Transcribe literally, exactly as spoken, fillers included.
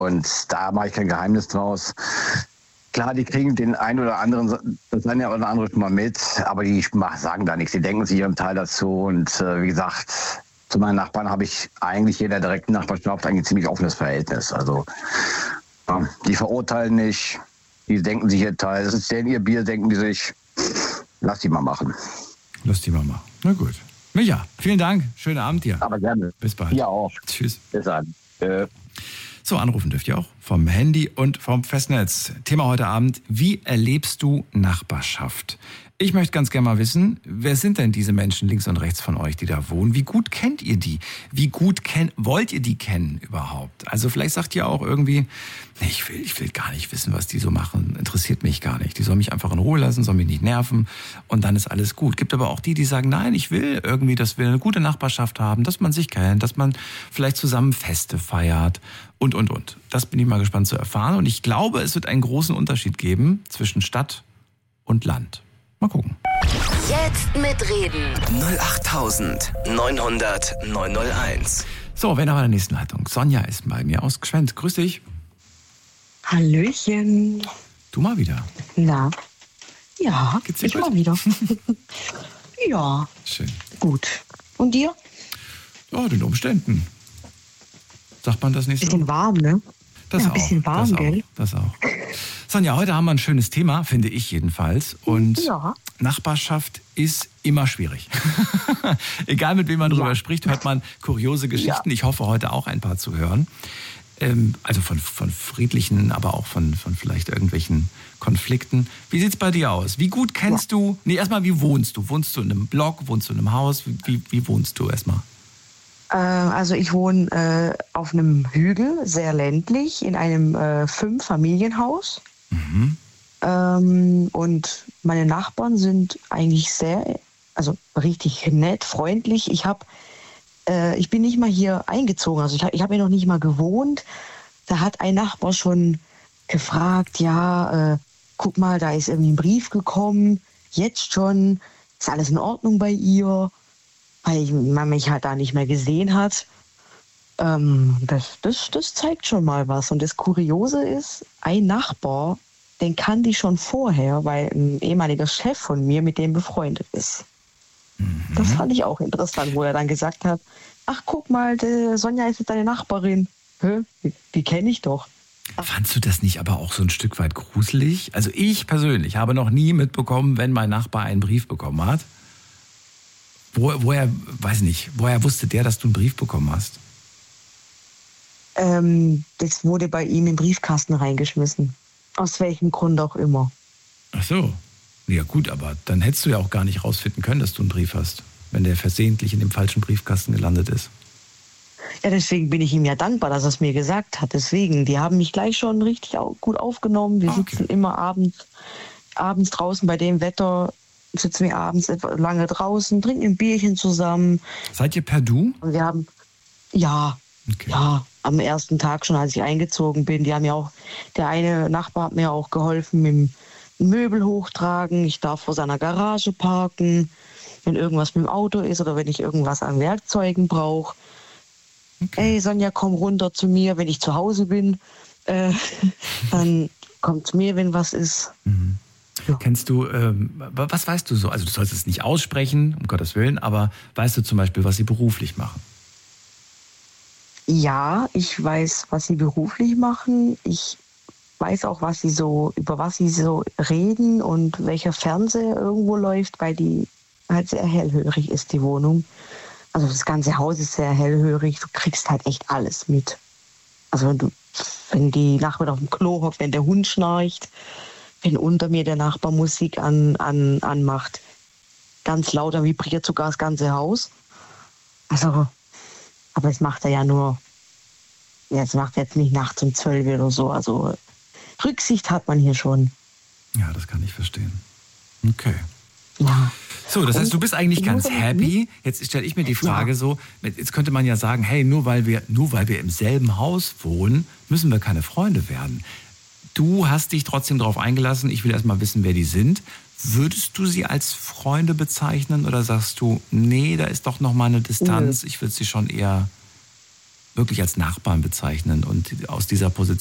Und da mache ich kein Geheimnis draus. Klar, die kriegen den einen oder anderen, das eine oder andere schon mal mit, aber die sagen da nichts. Die denken sich ihren Teil dazu. Und äh, wie gesagt, zu meinen Nachbarn habe ich eigentlich hier in der direkten Nachbarschaft ein ziemlich offenes Verhältnis. Also ja, die verurteilen nicht, die denken sich ihr Teil. Das ist denen ihr Bier, denken die sich, lass die mal machen. Lass die mal machen. Na gut. Micha, vielen Dank. Schönen Abend dir. Aber gerne. Bis bald. Ja auch. Tschüss. Bis dann. Äh. So, anrufen dürft ihr auch vom Handy und vom Festnetz. Thema heute Abend, wie erlebst du Nachbarschaft? Ich möchte ganz gerne mal wissen, wer sind denn diese Menschen links und rechts von euch, die da wohnen? Wie gut kennt ihr die? Wie gut kennt, wollt ihr die kennen überhaupt? Also vielleicht sagt ihr auch irgendwie, nee, ich will, ich will gar nicht wissen, was die so machen. Interessiert mich gar nicht. Die sollen mich einfach in Ruhe lassen, sollen mich nicht nerven und dann ist alles gut. Gibt aber auch die, die sagen, nein, ich will irgendwie, dass wir eine gute Nachbarschaft haben, dass man sich kennt, dass man vielleicht zusammen Feste feiert und, und, und. Das bin ich mal gespannt zu erfahren und ich glaube, es wird einen großen Unterschied geben zwischen Stadt und Land. Mal gucken. Jetzt mitreden. null acht neun null null neun null eins. So, wer noch in der nächsten Leitung? Sonja ist bei mir aus Gschwend. Grüß dich. Hallöchen. Du mal wieder. Na, ja, Geht's dir ich gut? mal wieder. Ja, Schön. gut. Und dir? Ja, den Umständen. Sagt man das nicht so? Bisschen warm, ne? Das ja, ein auch, bisschen warm, das gell? Auch, das auch. Sonja, heute haben wir ein schönes Thema, finde ich jedenfalls. Und Ja. Nachbarschaft ist immer schwierig. Egal mit wem man drüber Ja. spricht, hört man kuriose Geschichten. Ja. Ich hoffe, heute auch ein paar zu hören. Ähm, also von, von friedlichen, aber auch von, von vielleicht irgendwelchen Konflikten. Wie sieht's bei dir aus? Wie gut kennst Ja. du, nee, erstmal, wie wohnst du? Wohnst du in einem Block, wohnst du in einem Haus? Wie, wie, wie wohnst du erstmal? Äh, also ich wohne äh, auf einem Hügel, sehr ländlich, in einem äh, Fünf-Familienhaus. Mhm. Ähm, und meine Nachbarn sind eigentlich sehr, also richtig nett, freundlich. Ich habe, äh, ich bin nicht mal hier eingezogen, also ich, hab- ich habe hier noch nicht mal gewohnt. Da hat ein Nachbar schon gefragt, ja, äh, guck mal, da ist irgendwie ein Brief gekommen, jetzt schon, ist alles in Ordnung bei ihr, weil ich- man mich halt da nicht mehr gesehen hat. Ähm, das, das, das zeigt schon mal was. Und das Kuriose ist, ein Nachbar, den kannte ich schon vorher, weil ein ehemaliger Chef von mir mit dem befreundet ist. Mhm. Das fand ich auch interessant, wo er dann gesagt hat, ach guck mal, die Sonja ist jetzt deine Nachbarin. Hä? Die, die kenne ich doch. Fandst du das nicht aber auch so ein Stück weit gruselig? Also ich persönlich habe noch nie mitbekommen, wenn mein Nachbar einen Brief bekommen hat. Wo, woher, weiß nicht, woher wusste der, dass du einen Brief bekommen hast? Ähm, das wurde bei ihm im Briefkasten reingeschmissen. Aus welchem Grund auch immer. Ach so. Ja gut, aber dann hättest du ja auch gar nicht rausfinden können, dass du einen Brief hast, wenn der versehentlich in dem falschen Briefkasten gelandet ist. Ja, deswegen bin ich ihm ja dankbar, dass er es mir gesagt hat. Deswegen, die haben mich gleich schon richtig au- gut aufgenommen. Wir Ah, okay. sitzen immer abends, abends draußen bei dem Wetter, sitzen wir abends etwa lange draußen, trinken ein Bierchen zusammen. Seid ihr per Du? Und wir haben, ja, Okay. ja, am ersten Tag schon, als ich eingezogen bin, die haben ja auch, der eine Nachbar hat mir auch geholfen mit dem Möbel hochtragen. Ich darf vor seiner Garage parken, wenn irgendwas mit dem Auto ist oder wenn ich irgendwas an Werkzeugen brauche. Okay. Ey, Sonja, komm runter zu mir, wenn ich zu Hause bin. Äh, dann kommt zu mir, wenn was ist. Mhm. Ja. Kennst du, ähm, wa- was weißt du so? Also du sollst es nicht aussprechen, um Gottes Willen, aber weißt du zum Beispiel, was sie beruflich machen? Ja, ich weiß, was sie beruflich machen. Ich weiß auch, was sie so, über was sie so reden und welcher Fernseher irgendwo läuft, weil die halt sehr hellhörig ist, die Wohnung. Also das ganze Haus ist sehr hellhörig. Du kriegst halt echt alles mit. Also wenn du, wenn die Nachbarn auf dem Klo hockt, wenn der Hund schnarcht, wenn unter mir der Nachbar Musik an, an, anmacht, ganz laut, dann vibriert sogar das ganze Haus. Also, aber das macht er ja nur, ja, das macht er jetzt nicht nachts um zwölf oder so. Also Rücksicht hat man hier schon. Ja, das kann ich verstehen. Okay. Ja. So, das heißt, du bist eigentlich Ich ganz muss aber- happy. Jetzt stelle ich mir die Frage so, jetzt könnte man ja sagen, hey, nur weil wir, nur weil wir im selben Haus wohnen, müssen wir keine Freunde werden. Du hast dich trotzdem darauf eingelassen, ich will erst mal wissen, wer die sind. Würdest du sie als Freunde bezeichnen oder sagst du, nee, da ist doch noch mal eine Distanz, ich würde sie schon eher wirklich als Nachbarn bezeichnen und aus dieser Position